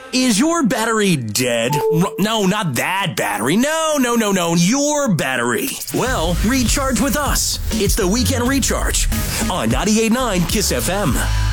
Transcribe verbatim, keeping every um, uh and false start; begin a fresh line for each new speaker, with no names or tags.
Is your battery dead? R- no, not that battery. No, no, no, no. Your battery. Well, recharge with us. It's the Weekend Recharge on ninety-eight point nine KISS F M.